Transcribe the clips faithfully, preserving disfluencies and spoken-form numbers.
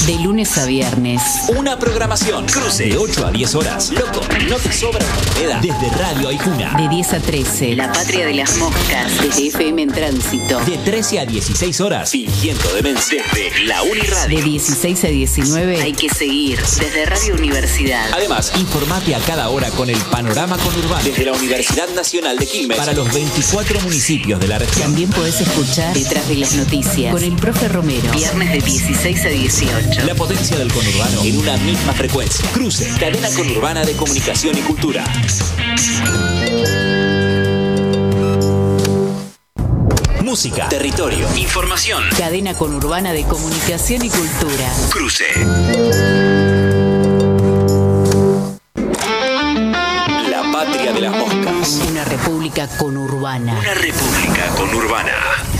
De lunes a viernes. Una programación. Cruce de ocho a diez horas. Loco, no te sobra una moneda. Desde Radio Aijuna. De diez a trece. La Patria de las Moscas. Desde F M en Tránsito. De trece a dieciséis horas. Fingiendo demencia. Desde la Uniradio. De dieciséis a diecinueve. Hay que seguir. Desde Radio Universidad. Además, informate a cada hora con el panorama conurbano. Desde la Universidad Nacional de Quilmes. Para los veinticuatro municipios de la región. También podés escuchar Detrás de las Noticias con el profe Romero. Viernes de dieciséis a dieciocho. La potencia del conurbano en una misma frecuencia. Cruce, cadena conurbana de comunicación y cultura. Música, territorio, información. Cadena conurbana de comunicación y cultura. Cruce. La patria de las moscas. Una república conurbana. Una república conurbana.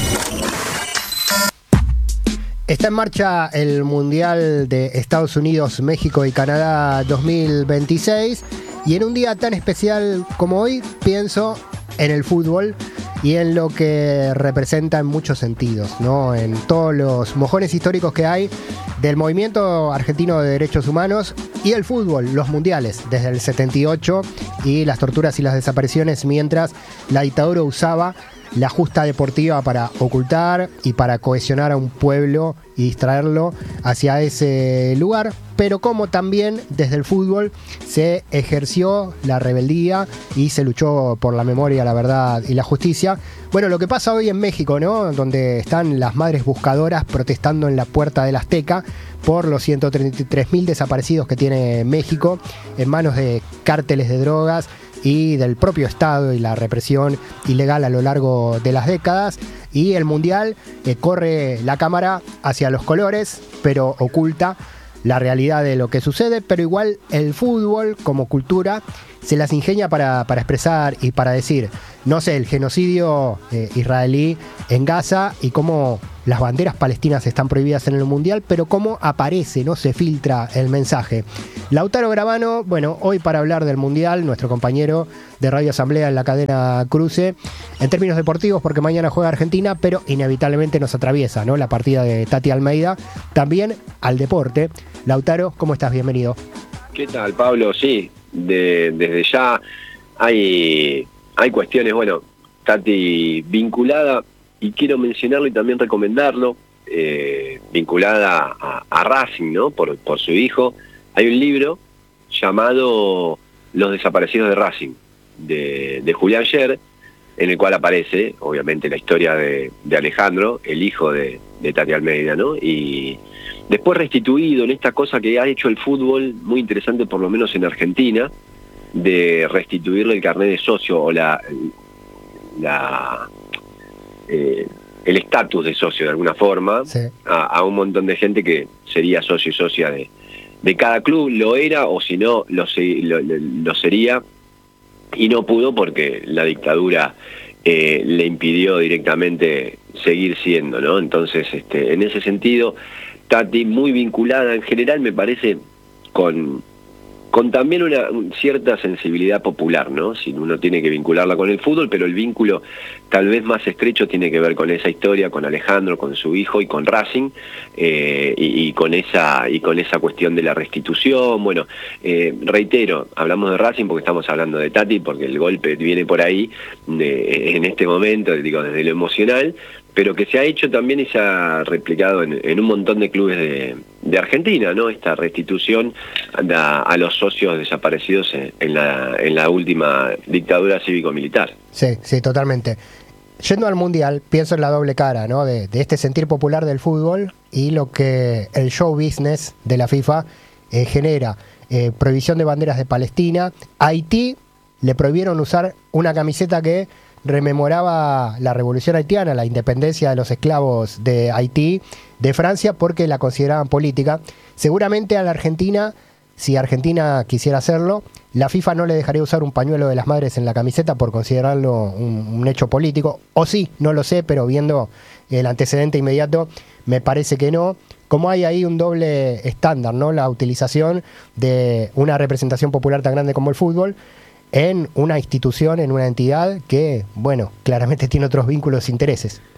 Está en marcha el Mundial de Estados Unidos, México y Canadá dos mil veintiséis y en un día tan especial como hoy pienso en el fútbol y en lo que representa en muchos sentidos, ¿no? En todos los mojones históricos que hay del movimiento argentino de derechos humanos y el fútbol, los mundiales, desde el setenta y ocho y las torturas y las desapariciones mientras la dictadura usaba la justa deportiva para ocultar y para cohesionar a un pueblo y distraerlo hacia ese lugar, pero como también desde el fútbol se ejerció la rebeldía y se luchó por la memoria, la verdad y la justicia. Bueno, lo que pasa hoy en México, ¿no? Donde están las madres buscadoras protestando en la puerta del Azteca por los ciento treinta y tres mil desaparecidos que tiene México en manos de cárteles de drogas y del propio Estado y la represión ilegal a lo largo de las décadas. Y el Mundial eh, corre la cámara hacia los colores, pero oculta la realidad de lo que sucede, pero igual el fútbol como cultura se las ingenia para, para expresar y para decir, no sé, el genocidio eh, israelí en Gaza y cómo las banderas palestinas están prohibidas en el Mundial, pero cómo aparece, no se filtra el mensaje. Lautaro Gravano, bueno, hoy para hablar del Mundial, nuestro compañero de Radio Asamblea en la cadena Cruce, en términos deportivos, porque mañana juega Argentina, pero inevitablemente nos atraviesa, ¿no? La partida de Tati Almeida, también al deporte. Lautaro, ¿cómo estás? Bienvenido. ¿Qué tal, Pablo? Sí, de, desde ya hay, hay cuestiones, bueno, Tati vinculada, y quiero mencionarlo y también recomendarlo, eh, vinculada a, a Racing, ¿no? Por, por su hijo. Hay un libro llamado Los desaparecidos de Racing, de, de Julián Scher, en el cual aparece, obviamente, la historia de, de Alejandro, el hijo de, de Tati Almeida, ¿no? Y después restituido en esta cosa que ha hecho el fútbol, muy interesante por lo menos en Argentina, de restituirle el carnet de socio o la... la eh, el estatus de socio de alguna forma, sí, a, a un montón de gente que sería socio y socia de, de cada club, lo era o si no lo, lo, lo sería, y no pudo porque la dictadura eh, le impidió directamente seguir siendo, ¿no? Entonces, este, en ese sentido, Tati muy vinculada en general, me parece, con... con también una cierta sensibilidad popular, ¿no? Si uno tiene que vincularla con el fútbol, pero el vínculo tal vez más estrecho tiene que ver con esa historia, con Alejandro, con su hijo y con Racing, eh, y, y con esa y con esa cuestión de la restitución. Bueno, eh, reitero, hablamos de Racing porque estamos hablando de Tati, porque el golpe viene por ahí eh, en este momento, digo, desde lo emocional, pero que se ha hecho también y se ha replicado en, en un montón de clubes de, de Argentina, ¿no? Esta restitución a, a los socios desaparecidos en, en, la, en la última dictadura cívico-militar. Sí, sí, totalmente. Yendo al Mundial, pienso en la doble cara, ¿no? De, de este sentir popular del fútbol y lo que el show business de la FIFA eh, genera. Eh, prohibición de banderas de Palestina. A Haití le prohibieron usar una camiseta que rememoraba la revolución haitiana, la independencia de los esclavos de Haití, de Francia, porque la consideraban política. Seguramente a la Argentina, si Argentina quisiera hacerlo, la FIFA no le dejaría usar un pañuelo de las madres en la camiseta por considerarlo un, un hecho político, o sí, no lo sé, pero viendo el antecedente inmediato, me parece que no. Como hay ahí un doble estándar, ¿no? La utilización de una representación popular tan grande como el fútbol en una institución, en una entidad que, bueno, claramente tiene otros vínculos e intereses.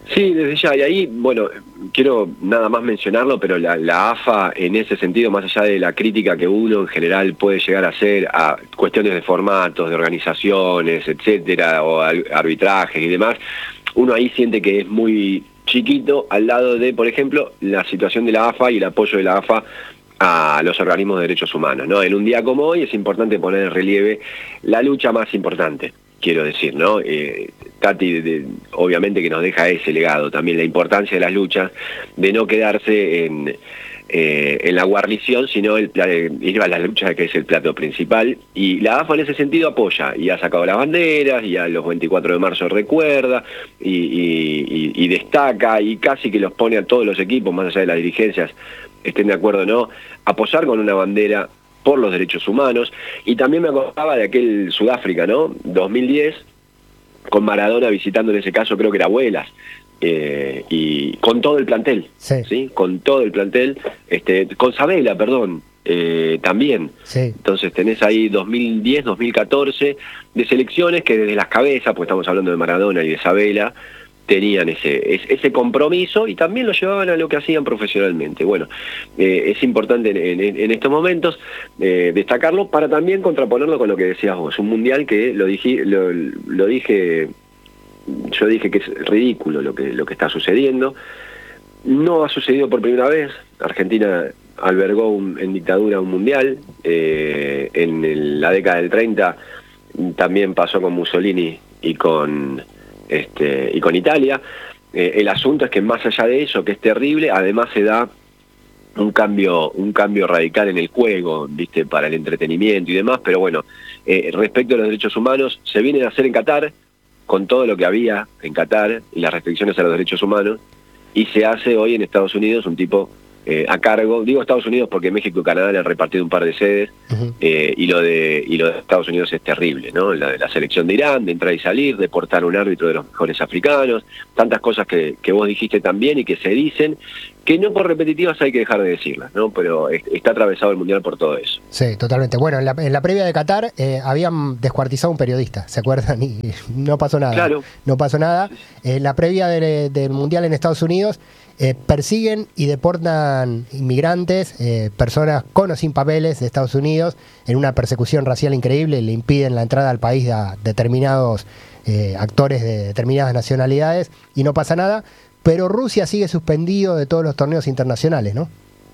Sí, desde ya, y ahí, bueno, quiero nada más mencionarlo, pero la, la A F A en ese sentido, más allá de la crítica que uno en general puede llegar a hacer a cuestiones de formatos, de organizaciones, etcétera, o arbitrajes y demás, uno ahí siente que es muy chiquito al lado de, por ejemplo, la situación de la A F A y el apoyo de la A F A a los organismos de derechos humanos, ¿no? En un día como hoy es importante poner en relieve la lucha más importante, quiero decir, ¿no? Eh, Tati, de, obviamente que nos deja ese legado, también la importancia de las luchas, de no quedarse en, eh, en la guarnición, sino el, ir a las luchas, que es el plato principal, y la A F A en ese sentido apoya, y ha sacado las banderas, y a los veinticuatro de marzo recuerda, y, y, y, y destaca, y casi que los pone a todos los equipos, más allá de las dirigencias, estén de acuerdo o no, apoyar con una bandera por los derechos humanos. Y también me acordaba de aquel Sudáfrica, ¿no? dos mil diez, con Maradona visitando en ese caso, creo que era Abuelas, eh, y con todo el plantel, sí, ¿sí? Con todo el plantel, este, con Sabela, perdón, eh, también. Sí. Entonces tenés ahí dos mil diez, dos mil catorce, de selecciones que desde las cabezas, pues estamos hablando de Maradona y de Sabela, tenían ese, ese compromiso y también lo llevaban a lo que hacían profesionalmente. Bueno, eh, es importante en, en, en estos momentos eh, destacarlo para también contraponerlo con lo que decías vos. Un mundial que lo dije, lo, lo dije, yo dije que es ridículo lo que, lo que está sucediendo. No ha sucedido por primera vez. Argentina albergó un, en dictadura un mundial. Eh, en el, la década del treinta también pasó con Mussolini y con... Este, y con Italia. Eh, el asunto es que más allá de eso, que es terrible, además se da un cambio un cambio radical en el juego, viste, para el entretenimiento y demás, pero bueno, eh, respecto a los derechos humanos, se vienen a hacer en Qatar, con todo lo que había en Qatar y las restricciones a los derechos humanos, y se hace hoy en Estados Unidos un tipo eh, a cargo, digo Estados Unidos porque México y Canadá le han repartido un par de sedes, uh-huh. eh, y lo de y lo de Estados Unidos es terrible, ¿no? La de la selección de Irán, de entrar y salir, de portar un árbitro de los mejores africanos, tantas cosas que, que vos dijiste también y que se dicen, que no por repetitivas hay que dejar de decirlas, ¿no? Pero es, está atravesado el Mundial por todo eso. Sí, totalmente. Bueno, en la, en la previa de Qatar eh, habían descuartizado a un periodista, ¿se acuerdan? Y no pasó nada. Claro. No pasó nada. En la previa de, del Mundial en Estados Unidos eh, persiguen y deportan inmigrantes, eh, personas con o sin papeles de Estados Unidos, en una persecución racial increíble, le impiden la entrada al país a determinados eh, actores de determinadas nacionalidades y no pasa nada. Pero Rusia sigue suspendido de todos los torneos internacionales, ¿no?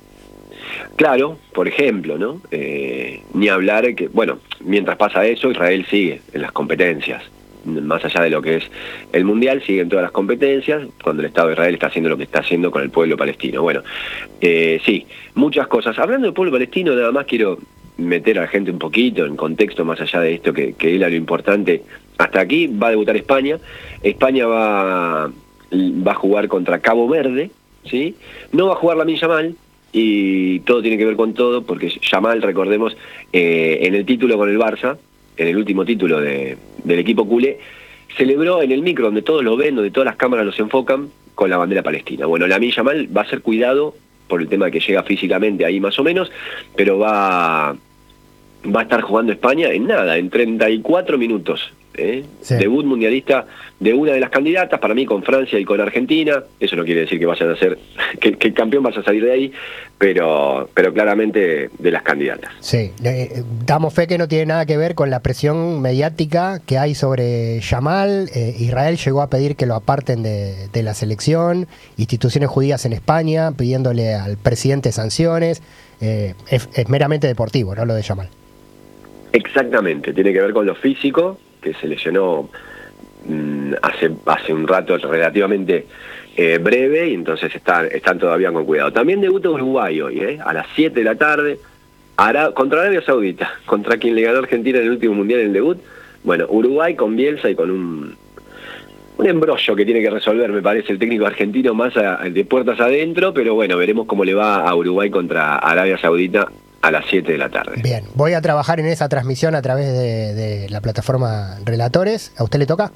Claro, por ejemplo, ¿no? Eh, ni hablar que, bueno, mientras pasa eso, Israel sigue en las competencias. Más allá de lo que es el Mundial, sigue en todas las competencias, cuando el Estado de Israel está haciendo lo que está haciendo con el pueblo palestino. Bueno, eh, sí, muchas cosas. Hablando del pueblo palestino, nada más quiero meter a la gente un poquito en contexto, más allá de esto que, que era lo importante. Hasta aquí va a debutar España. España va... va a jugar contra Cabo Verde, ¿sí? No va a jugar Lamine Yamal, y todo tiene que ver con todo, porque Yamal, recordemos, eh, en el título con el Barça, en el último título de, del equipo culé, celebró en el micro, donde todos lo ven, donde todas las cámaras los enfocan, con la bandera palestina. Bueno, Lamine Yamal va a ser cuidado por el tema de que llega físicamente ahí más o menos, pero va, va a estar jugando España en nada, en treinta y cuatro minutos. ¿Eh? Sí. Debut mundialista de una de las candidatas, para mí con Francia y con Argentina. Eso no quiere decir que vayan a ser que, que el campeón vaya a salir de ahí, pero pero claramente de las candidatas. Sí, eh, damos fe que no tiene nada que ver con la presión mediática que hay sobre Yamal. eh, Israel llegó a pedir que lo aparten de, de la selección, instituciones judías en España pidiéndole al presidente sanciones. eh, es, es meramente deportivo, ¿no? Lo de Yamal. Exactamente, tiene que ver con lo físico, que se lesionó mmm, hace hace un rato relativamente eh, breve, y entonces están, están todavía con cuidado. También debuta Uruguay hoy, ¿eh? A las siete de la tarde, Ara, contra Arabia Saudita, contra quien le ganó a Argentina en el último mundial en el debut. Bueno, Uruguay con Bielsa y con un, un embrollo que tiene que resolver, me parece, el técnico argentino, más a, de puertas adentro, pero bueno, veremos cómo le va a Uruguay contra Arabia Saudita a las siete de la tarde. Bien, voy a trabajar en esa transmisión a través de, de la plataforma Relatores. ¿A usted le toca?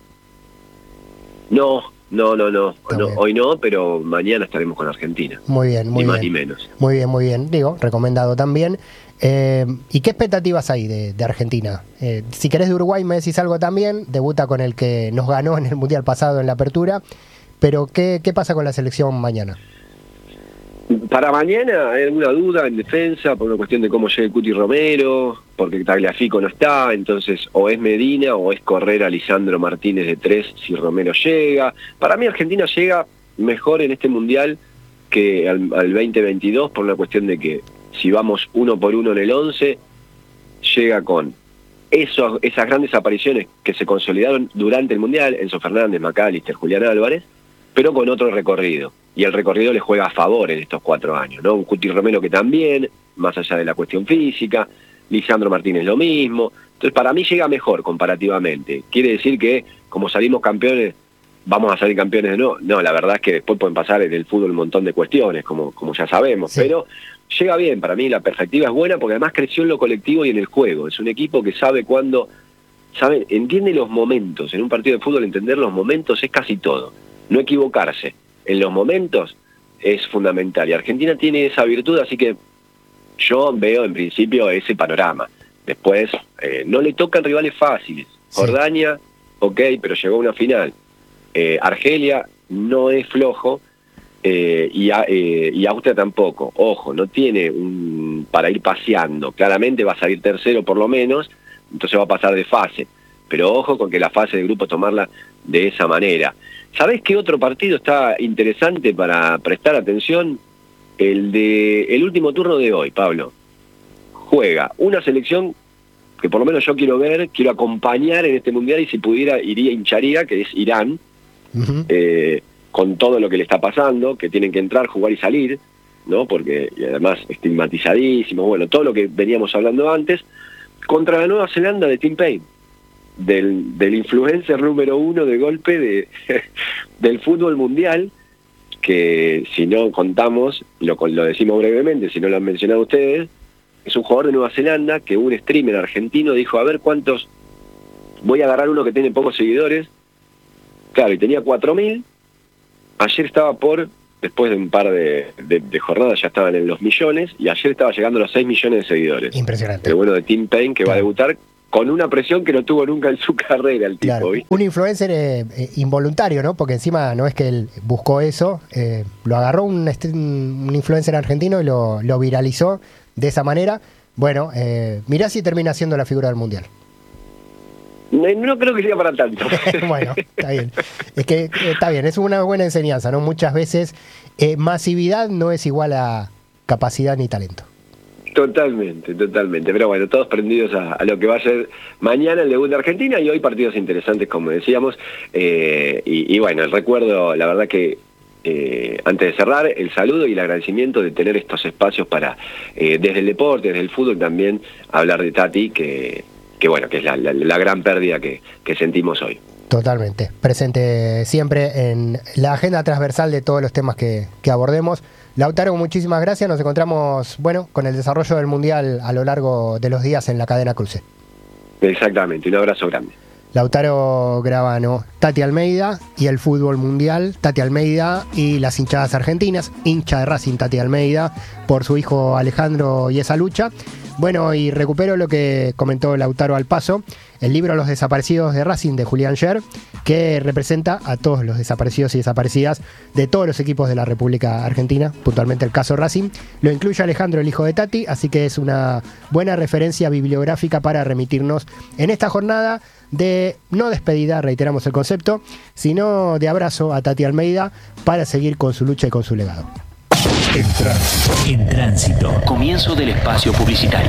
No, no, no, no, no hoy no, pero mañana estaremos con Argentina. Muy bien, muy ni bien. Más ni menos. Muy bien, muy bien. Digo, recomendado también. Eh, ¿Y qué expectativas hay de, de Argentina? Eh, si querés de Uruguay me decís algo también. Debuta con el que nos ganó en el Mundial pasado en la apertura. pero ¿qué, qué pasa con la selección mañana? Para mañana hay alguna duda en defensa por una cuestión de cómo llegue Cuti Romero, porque Tagliafico no está, entonces o es Medina o es correr a Lisandro Martínez de tres si Romero llega. Para mí Argentina llega mejor en este Mundial que al, al veinte veintidós por una cuestión de que si vamos uno por uno en el once, llega con esos, esas grandes apariciones que se consolidaron durante el Mundial, Enzo Fernández, McAllister, Julián Álvarez, pero con otro recorrido. Y el recorrido le juega a favor en estos cuatro años, ¿no? Un Cuti Romero que también, más allá de la cuestión física, Lisandro Martínez lo mismo. Entonces, para mí llega mejor comparativamente. ¿Quiere decir que, como salimos campeones, vamos a salir campeones de nuevo? No, la verdad es que después pueden pasar en el fútbol un montón de cuestiones, como, como ya sabemos. Sí. Pero llega bien, para mí la perspectiva es buena, porque además creció en lo colectivo y en el juego. Es un equipo que sabe cuándo, sabe, entiende los momentos. En un partido de fútbol entender los momentos es casi todo. No equivocarse en los momentos es fundamental. Y Argentina tiene esa virtud, así que yo veo en principio ese panorama. Después, eh, no le tocan rivales fáciles. Sí. Jordania, ok, pero llegó a una final. Eh, Argelia no es flojo, eh, y, eh, y Austria tampoco. Ojo, no tiene un para ir paseando. Claramente va a salir tercero por lo menos, entonces va a pasar de fase. Pero ojo con que la fase de grupo tomarla de esa manera. ¿Sabés qué otro partido está interesante para prestar atención? El de el último turno de hoy, Pablo. Juega una selección que por lo menos yo quiero ver, quiero acompañar en este Mundial, y si pudiera iría, hincharía, que es Irán, uh-huh. eh, con todo lo que le está pasando, que tienen que entrar, jugar y salir, ¿no? Porque y además estigmatizadísimo, bueno, todo lo que veníamos hablando antes, contra la Nueva Zelanda de Tim Payne. Del, del influencer número uno de golpe de, del fútbol mundial, que si no contamos, lo, lo decimos brevemente, si no lo han mencionado ustedes, es un jugador de Nueva Zelanda que un streamer argentino dijo, a ver cuántos, voy a agarrar uno que tiene pocos seguidores, claro, y tenía cuatro mil, ayer estaba por, después de un par de, de, de jornadas ya estaban en los millones, y ayer estaba llegando a los seis millones de seguidores. Impresionante. El bueno de Tim Payne, que claro. va a debutar con una presión que no tuvo nunca en su carrera el tipo, claro. ¿viste? Un influencer eh, eh, involuntario, ¿no? Porque encima no es que él buscó eso, eh, lo agarró un, un influencer argentino y lo, lo viralizó de esa manera. Bueno, eh, mirá si termina siendo la figura del Mundial. No, no creo que sea para tanto. Bueno, está bien. Es que eh, está bien, es una buena enseñanza, ¿no? Muchas veces eh, masividad no es igual a capacidad ni talento. Totalmente, totalmente. Pero bueno, todos prendidos a, a lo que va a ser mañana el debut de Argentina, y hoy partidos interesantes, como decíamos. Eh, y, y bueno, el recuerdo, la verdad que eh, antes de cerrar, el saludo y el agradecimiento de tener estos espacios para, eh, desde el deporte, desde el fútbol también, hablar de Tati, que, que bueno, que es la, la, la gran pérdida que, que sentimos hoy. Totalmente. Presente siempre en la agenda transversal de todos los temas que, que abordemos. Lautaro, muchísimas gracias. Nos encontramos, bueno, con el desarrollo del Mundial a lo largo de los días en la cadena Cruce. Exactamente, un abrazo grande. Lautaro Gravano, Tati Almeida y el fútbol mundial, Tati Almeida y las hinchadas argentinas, hincha de Racing Tati Almeida por su hijo Alejandro y esa lucha. Bueno, y recupero lo que comentó Lautaro al paso, el libro Los desaparecidos de Racing de Julián Scher, que representa a todos los desaparecidos y desaparecidas de todos los equipos de la República Argentina, puntualmente el caso Racing. Lo incluye Alejandro, el hijo de Tati, así que es una buena referencia bibliográfica para remitirnos en esta jornada de no despedida, reiteramos el concepto, sino de abrazo a Tati Almeida para seguir con su lucha y con su legado. En tránsito. En tránsito. Comienzo del espacio publicitario.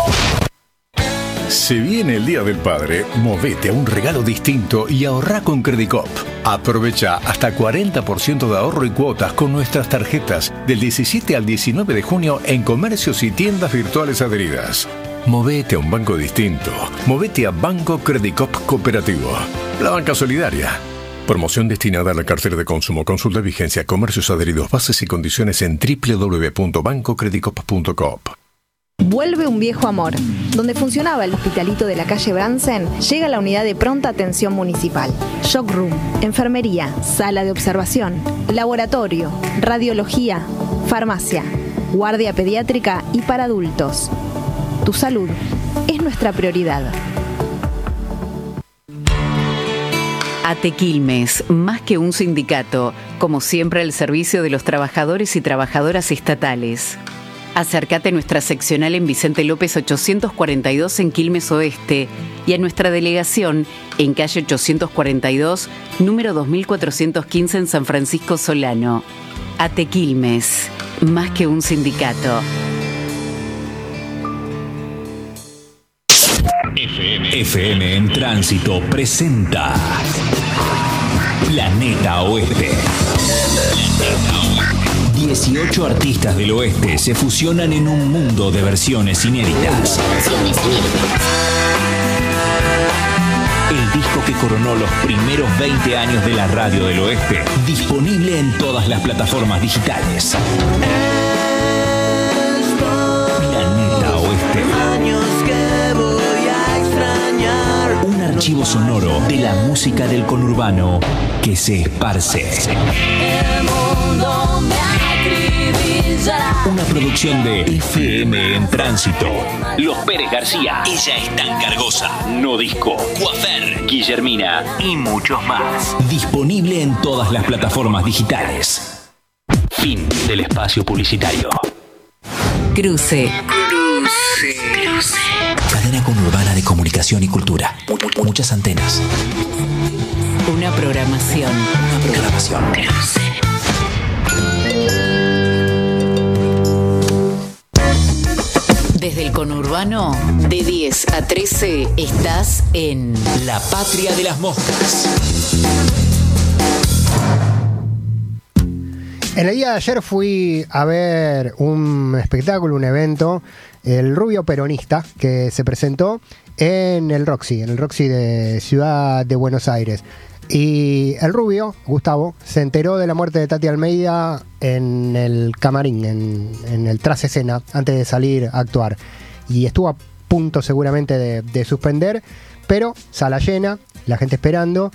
Se viene el Día del Padre, movete a un regalo distinto y ahorrá con Credicop. Aprovecha hasta cuarenta por ciento de ahorro y cuotas con nuestras tarjetas del diecisiete al diecinueve de junio en comercios y tiendas virtuales adheridas. Movete a un banco distinto. Movete a Banco Credicop Cooperativo. La banca solidaria. Promoción destinada a la cartera de consumo. Consulta vigencia, comercios adheridos, bases y condiciones en doble u doble u doble u punto banco credicop punto com. Vuelve un viejo amor. Donde funcionaba el hospitalito de la calle Bransen, llega la unidad de pronta atención municipal. Shock Room, enfermería, sala de observación, laboratorio, radiología, farmacia, guardia pediátrica y para adultos. Tu salud es nuestra prioridad. ATE Quilmes, más que un sindicato, como siempre al servicio de los trabajadores y trabajadoras estatales. Acércate a nuestra seccional en Vicente López ochocientos cuarenta y dos en Quilmes Oeste y a nuestra delegación en calle ochocientos cuarenta y dos, número dos mil cuatrocientos quince en San Francisco Solano. ATE Quilmes, más que un sindicato. F M en Tránsito presenta Planeta Oeste. dieciocho artistas del oeste se fusionan en un mundo de versiones inéditas. El disco que coronó los primeros veinte años de la radio del oeste, disponible en todas las plataformas digitales. Planeta Oeste. Un archivo sonoro de la música del conurbano que se esparce. Una producción de F M en Tránsito. Los Pérez García, Ella es tan cargosa, No Disco, Coafer, Guillermina y muchos más. Disponible en todas las plataformas digitales. Fin del espacio publicitario. Cruce. Cruce. Cruce. Cadena conurbana de comunicación y cultura. Muchas antenas. Una programación. Una programación. Cruce. Desde el conurbano, de diez a trece, estás en La Patria de las Moscas. En el día de ayer fui a ver un espectáculo, un evento, el Rubio Peronista, que se presentó en el Roxy, en el Roxy de Ciudad de Buenos Aires. Y el Rubio, Gustavo, se enteró de la muerte de Tati Almeida en el camarín, en, en el tras escena, antes de salir a actuar. Y estuvo a punto seguramente de, de suspender, pero sala llena, la gente esperando,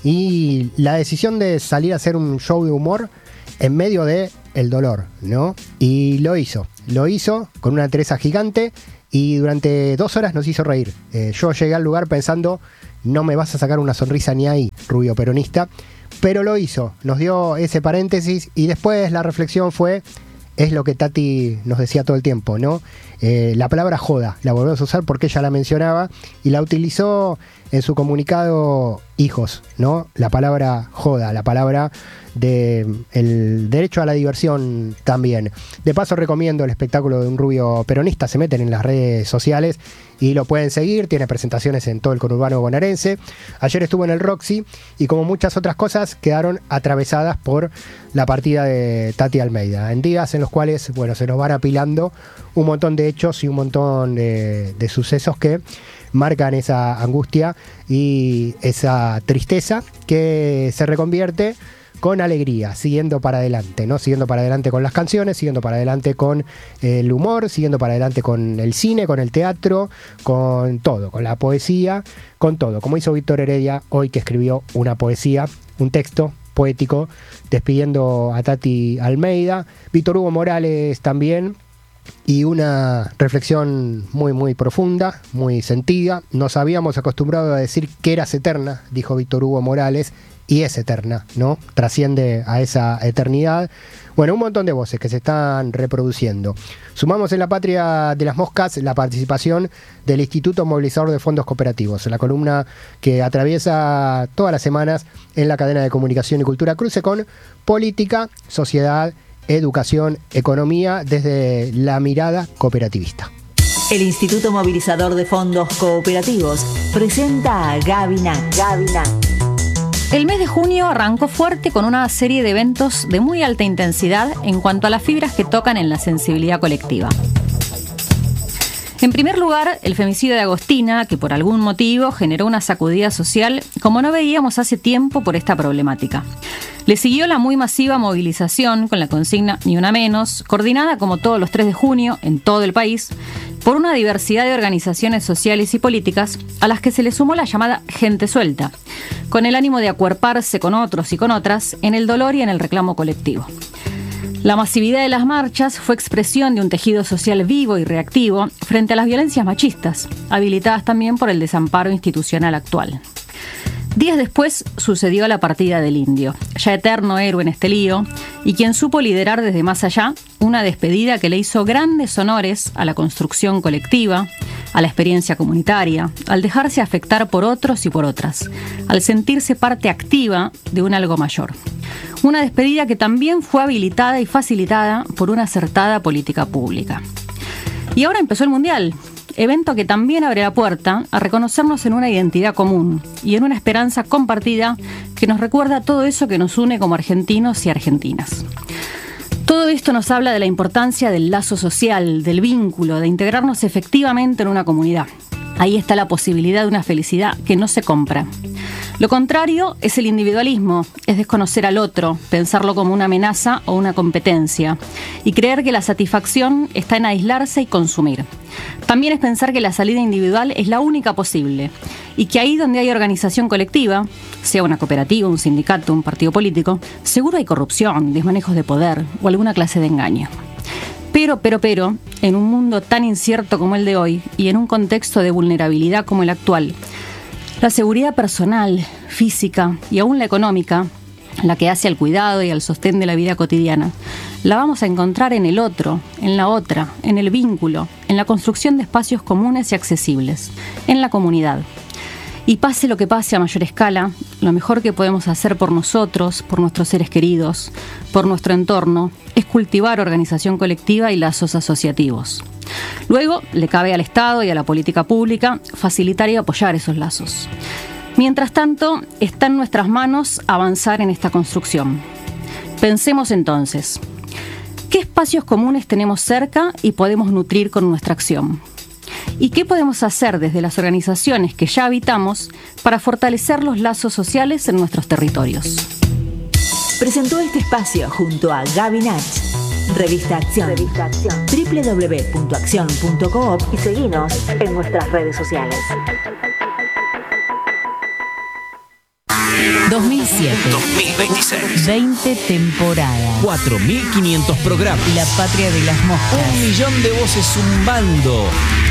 y la decisión de salir a hacer un show de humor en medio de el dolor, ¿no? Y lo hizo, lo hizo con una Teresa gigante y durante dos horas nos hizo reír. Eh, yo llegué al lugar pensando, no me vas a sacar una sonrisa ni ahí, Rubio Peronista, pero lo hizo, nos dio ese paréntesis y después la reflexión fue, es lo que Tati nos decía todo el tiempo, ¿no? Eh, la palabra joda, la volvemos a usar porque ella la mencionaba y la utilizó en su comunicado Hijos, ¿no? La palabra joda, la palabra de el derecho a la diversión también. De paso recomiendo el espectáculo de un Rubio Peronista, se meten en las redes sociales y lo pueden seguir, tiene presentaciones en todo el conurbano bonaerense. Ayer estuvo en el Roxy y como muchas otras cosas quedaron atravesadas por la partida de Tati Almeida, en días en los cuales, bueno, se nos van apilando un montón de hechos y un montón de, de sucesos que marcan esa angustia y esa tristeza que se reconvierte con alegría, siguiendo para adelante, ¿no? Siguiendo para adelante con las canciones, siguiendo para adelante con el humor, siguiendo para adelante con el cine, con el teatro, con todo, con la poesía, con todo, como hizo Víctor Heredia hoy, que escribió una poesía, un texto poético despidiendo a Tati Almeida, Víctor Hugo Morales también, y una reflexión muy muy profunda, muy sentida. Nos habíamos acostumbrado a decir que eras eterna, dijo Víctor Hugo Morales, y es eterna, ¿no? Trasciende a esa eternidad. Bueno, un montón de voces que se están reproduciendo. Sumamos en La Patria de las Moscas la participación del Instituto Movilizador de Fondos Cooperativos, la columna que atraviesa todas las semanas en la cadena de comunicación y cultura Cruce con política, sociedad, educación, economía desde la mirada cooperativista. El Instituto Movilizador de Fondos Cooperativos presenta a Gabina. Gabina. El mes de junio arrancó fuerte con una serie de eventos de muy alta intensidad en cuanto a las fibras que tocan en la sensibilidad colectiva. En primer lugar, el femicidio de Agostina, que por algún motivo generó una sacudida social como no veíamos hace tiempo por esta problemática. Le siguió la muy masiva movilización con la consigna Ni Una Menos, coordinada como todos los tres de junio en todo el país, por una diversidad de organizaciones sociales y políticas a las que se le sumó la llamada Gente Suelta, con el ánimo de acuerparse con otros y con otras en el dolor y en el reclamo colectivo. La masividad de las marchas fue expresión de un tejido social vivo y reactivo frente a las violencias machistas, habilitadas también por el desamparo institucional actual. Días después sucedió la partida del Indio, ya eterno héroe en este lío, y quien supo liderar desde más allá una despedida que le hizo grandes honores a la construcción colectiva, a la experiencia comunitaria, al dejarse afectar por otros y por otras, al sentirse parte activa de un algo mayor. Una despedida que también fue habilitada y facilitada por una acertada política pública. Y ahora empezó el Mundial, evento que también abre la puerta a reconocernos en una identidad común y en una esperanza compartida que nos recuerda todo eso que nos une como argentinos y argentinas. Todo esto nos habla de la importancia del lazo social, del vínculo, de integrarnos efectivamente en una comunidad. Ahí está la posibilidad de una felicidad que no se compra. Lo contrario es el individualismo, es desconocer al otro, pensarlo como una amenaza o una competencia y creer que la satisfacción está en aislarse y consumir. También es pensar que la salida individual es la única posible y que ahí donde hay organización colectiva, sea una cooperativa, un sindicato, un partido político, seguro hay corrupción, desmanejos de poder o alguna clase de engaño. Pero, pero, pero, en un mundo tan incierto como el de hoy y en un contexto de vulnerabilidad como el actual, la seguridad personal, física y aún la económica, la que hace al cuidado y al sostén de la vida cotidiana, la vamos a encontrar en el otro, en la otra, en el vínculo, en la construcción de espacios comunes y accesibles, en la comunidad. Y pase lo que pase a mayor escala, lo mejor que podemos hacer por nosotros, por nuestros seres queridos, por nuestro entorno, es cultivar organización colectiva y lazos asociativos. Luego, le cabe al Estado y a la política pública facilitar y apoyar esos lazos. Mientras tanto, está en nuestras manos avanzar en esta construcción. Pensemos entonces, ¿qué espacios comunes tenemos cerca y podemos nutrir con nuestra acción? ¿Y qué podemos hacer desde las organizaciones que ya habitamos para fortalecer los lazos sociales en nuestros territorios? Presentó este espacio junto a Gaby Nach, Revista Acción, Revista Acción. doble u doble u doble u punto acción punto coop y seguinos en nuestras redes sociales. dos mil siete. dos mil veintiséis. veinte temporadas. cuatro mil quinientos programas. La patria de las moscas. Un millón de voces zumbando.